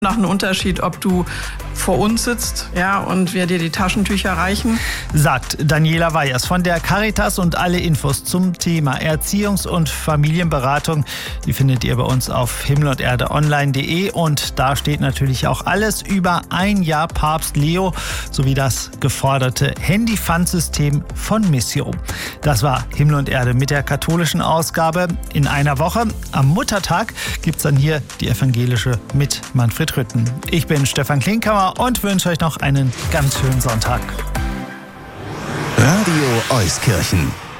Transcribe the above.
Nach einem Unterschied, ob du vor uns sitzt, ja, und wir dir die Taschentücher reichen. Sagt Daniela Weyers von der Caritas, und alle Infos zum Thema Erziehungs- und Familienberatung, die findet ihr bei uns auf himmelunderdeonline.de, und da steht natürlich auch alles über ein Jahr Papst Leo sowie das geforderte Handy-Pfandsystem von Missio. Das war Himmel und Erde mit der katholischen Ausgabe. In einer Woche, am Muttertag, gibt's dann hier die evangelische mit Manfred Rütten. Ich bin Stefan Klinkhammer und wünsche euch noch einen ganz schönen Sonntag. Radio Euskirchen.